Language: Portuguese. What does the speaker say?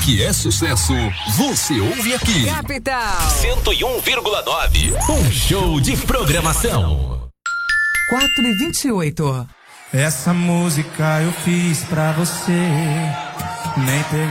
que é sucesso, você ouve aqui. Capital 101,9. Um show de programação. 4h28. Essa música eu fiz pra você. Nem